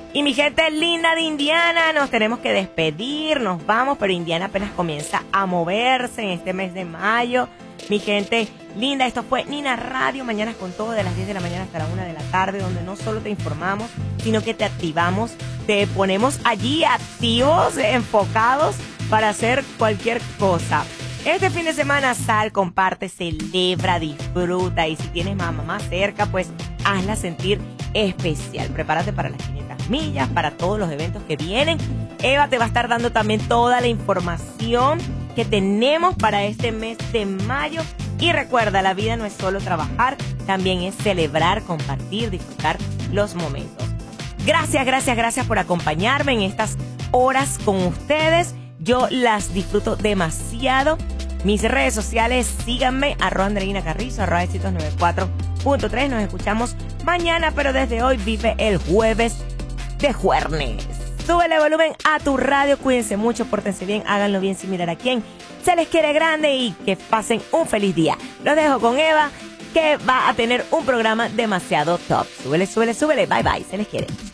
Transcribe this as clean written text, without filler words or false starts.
Y mi gente linda de Indiana, nos tenemos que despedir, nos vamos, pero Indiana apenas comienza a moverse en este mes de mayo. Mi gente linda, esto fue Nina Radio, mañanas con todo, de las 10 de la mañana hasta la 1 de la tarde, donde no solo te informamos, sino que te activamos, te ponemos allí activos, enfocados para hacer cualquier cosa. Este fin de semana sal, comparte, celebra, disfruta, y si tienes mamá cerca, pues hazla sentir especial. Prepárate para las 500 millas, para todos los eventos que vienen. Eva te va a estar dando también toda la información que tenemos para este mes de mayo. Y recuerda, la vida no es solo trabajar, también es celebrar, compartir, disfrutar los momentos. Gracias por acompañarme en estas horas con ustedes. Yo las disfruto demasiado. Mis redes sociales, síganme, @Andreina Carrizo, @éxitos 94.3. Nos escuchamos mañana, pero desde hoy vive el jueves de jueves. Súbele volumen a tu radio, cuídense mucho, pórtense bien, háganlo bien sin mirar a quién. Se les quiere grande y que pasen un feliz día. Los dejo con Eva, que va a tener un programa demasiado top. Súbele, bye bye, se les quiere.